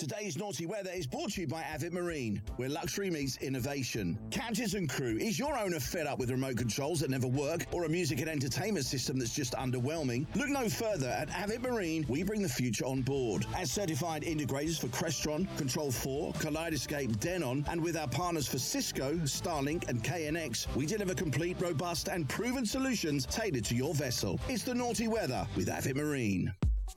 Today's naughty weather is brought to you by Avid Marine, where luxury meets innovation. Captains and crew, is your owner fed up with remote controls that never work or a music and entertainment system that's just underwhelming? Look no further. At Avid Marine, we bring the future on board. As certified integrators for Crestron, Control 4, Kaleidoscape, Denon, and with our partners for Cisco, Starlink, and KNX, we deliver complete, robust, and proven solutions tailored to your vessel. It's the naughty weather with Avid Marine.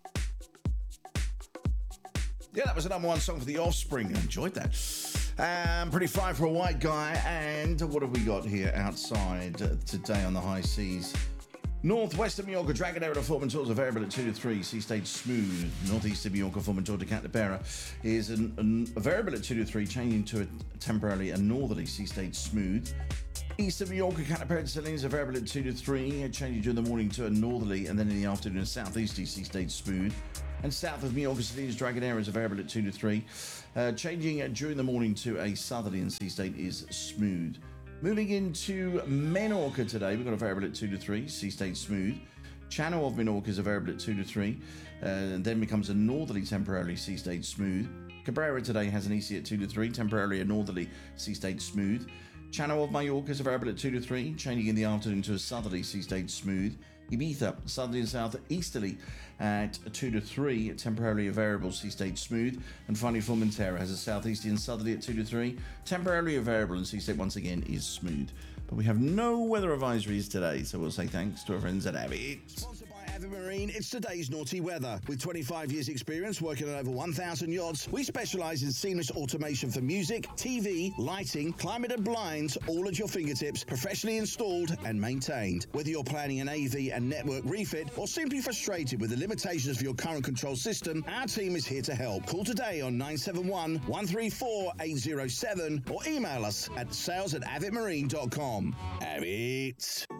Yeah, that was the number one song for The Offspring. I enjoyed that. Pretty fine for a white guy. And what have we got here outside today on the high seas? Northwest of Mallorca, Dragonera to Formentor, variable at 2 to 3, sea stage smooth. Northeast of Mallorca, Formentor to Cantapera is a variable at 2 to 3, changing to a temporarily a northerly, sea stage smooth. East of Mallorca, Cantapera to Salinas, a variable at 2 to 3, changing during the morning to a northerly, and then in the afternoon a southeasterly, sea stage smooth. And south of Mallorca, Salinas, Dragonera is a variable at 2 to 3, changing during the morning to a southerly, and sea state is smooth. Moving into Menorca today, we've got a variable at 2 to 3, sea state smooth. Channel of Menorca is a variable at 2 to 3, and then becomes a northerly, temporarily sea state smooth. Cabrera today has an EC at 2 to 3, temporarily a northerly, sea state smooth. Channel of Mallorca is a variable at 2 to 3, changing in the afternoon to a southerly, sea state smooth. Ibiza, southerly and southeasterly at 2 to 3, temporarily a variable, sea state smooth. And finally, Formentera has a southeasterly and southerly at 2 to 3, temporarily a variable, and sea state once again is smooth. But we have no weather advisories today, so we'll say thanks to our friends at Avid. Sponsored by Avid Marine, it's today's naughty weather. With 25 years experience working on over 1,000 yachts, we specialise in seamless automation for music, TV, lighting, climate and blinds, all at your fingertips, professionally installed and maintained. Whether you're planning an AV and network refit or simply frustrated with the limitations of your current control system, our team is here to help. Call today on 971 134 807 or email us at sales@avidmarine.com. Avid.